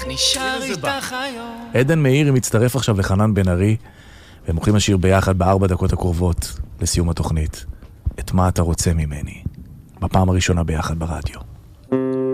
נשאר איתך היום. עדן מאירי מצטרף עכשיו לחנן בן ארי, והם הולכים לשיר ביחד ב4 דקות הקרובות לסיום התוכנית. את מה אתה רוצה ממני? בפעם הראשונה ביחד ברדיו.